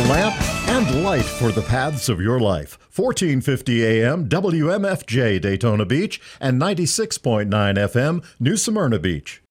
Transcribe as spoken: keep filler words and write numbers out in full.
lamp and light for the paths of your life. fourteen fifty A M W M F J Daytona Beach and ninety-six point nine F M New Smyrna Beach.